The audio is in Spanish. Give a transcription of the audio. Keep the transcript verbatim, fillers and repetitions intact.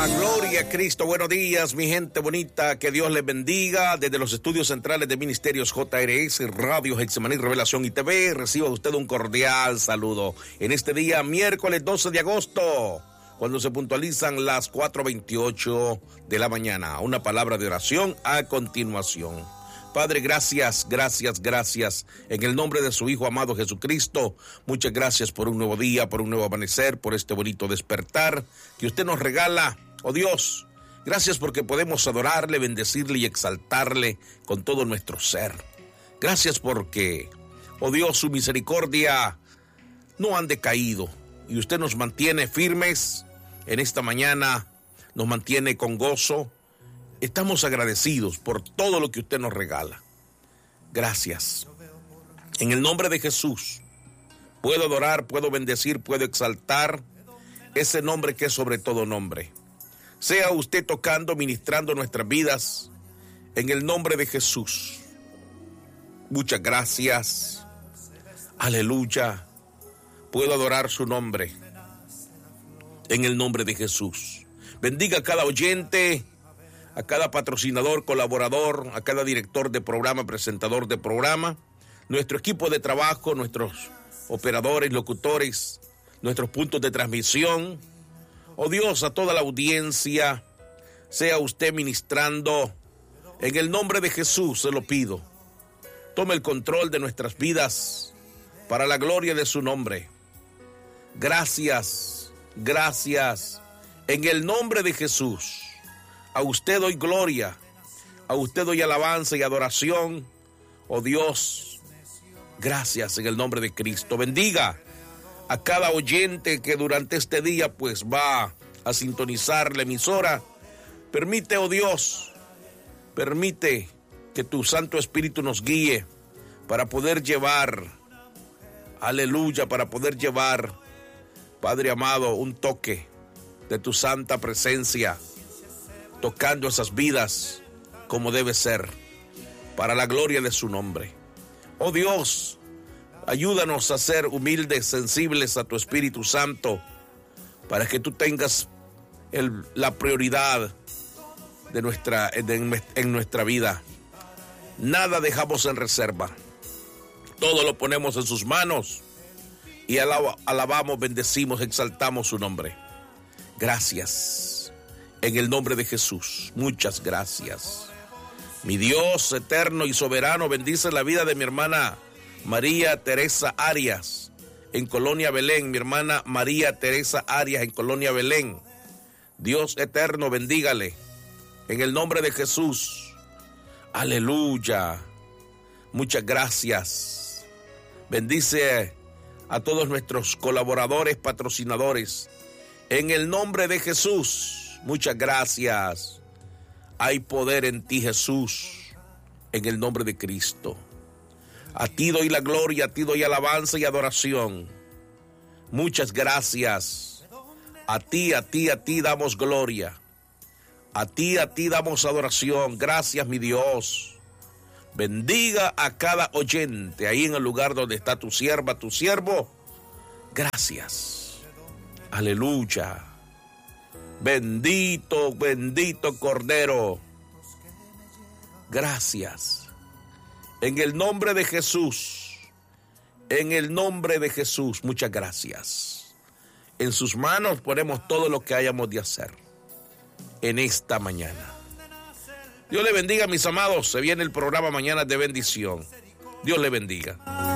Gloria a Cristo, buenos días mi gente bonita, que Dios les bendiga. Desde los estudios centrales de Ministerios J R S, Radio Getsemaní, Revelación y T V, reciba de usted un cordial saludo en este día, miércoles doce de agosto, cuando se puntualizan las cuatro veintiocho de la mañana. Una palabra de oración a continuación. Padre, gracias, gracias, gracias. En el nombre de su Hijo amado Jesucristo, muchas gracias por un nuevo día, por un nuevo amanecer, por este bonito despertar que usted nos regala. Oh Dios, gracias porque podemos adorarle, bendecirle y exaltarle con todo nuestro ser. Gracias porque, oh Dios, su misericordia no han decaído y usted nos mantiene firmes en esta mañana, nos mantiene con gozo. Estamos agradecidos por todo lo que usted nos regala. Gracias. En el nombre de Jesús, puedo adorar, puedo bendecir, puedo exaltar ese nombre que es sobre todo nombre. Sea usted tocando, ministrando nuestras vidas, en el nombre de Jesús. Muchas gracias. Aleluya. Puedo adorar su nombre, en el nombre de Jesús. Bendiga a cada oyente, a cada patrocinador, colaborador, a cada director de programa, presentador de programa, nuestro equipo de trabajo, nuestros operadores, locutores, nuestros puntos de transmisión. Oh Dios, a toda la audiencia, sea usted ministrando, en el nombre de Jesús se lo pido. Tome el control de nuestras vidas para la gloria de su nombre. Gracias, gracias, en el nombre de Jesús. A usted doy gloria, a usted doy alabanza y adoración. Oh Dios, gracias en el nombre de Cristo. Bendiga a cada oyente que durante este día pues va a sintonizar la emisora. Permite, oh Dios, permite que tu Santo Espíritu nos guíe para poder llevar, aleluya, para poder llevar, Padre amado, un toque de tu santa presencia, tocando esas vidas como debe ser, para la gloria de su nombre. Oh Dios, ayúdanos a ser humildes, sensibles a tu Espíritu Santo, para que tú tengas el, la prioridad de nuestra, de, en nuestra vida. Nada dejamos en reserva. Todo lo ponemos en sus manos y alaba, alabamos, bendecimos, exaltamos su nombre. Gracias. En el nombre de Jesús, muchas gracias. Mi Dios eterno y soberano, bendice la vida de mi hermana María Teresa Arias, en Colonia Belén. Mi hermana María Teresa Arias, en Colonia Belén. Dios eterno, bendígale. En el nombre de Jesús. Aleluya. Muchas gracias. Bendice a todos nuestros colaboradores, patrocinadores. En el nombre de Jesús. Muchas gracias. Hay poder en ti, Jesús. En el nombre de Cristo. A ti doy la gloria, a ti doy alabanza y adoración. Muchas gracias. A ti, a ti, a ti damos gloria. A ti, a ti damos adoración. Gracias, mi Dios. Bendiga a cada oyente ahí en el lugar donde está tu sierva, tu siervo. Gracias. Aleluya. Bendito, bendito Cordero. Gracias. En el nombre de Jesús, en el nombre de Jesús, muchas gracias. En sus manos ponemos todo lo que hayamos de hacer en esta mañana. Dios le bendiga, mis amados. Se viene el programa Mañana de Bendición. Dios le bendiga.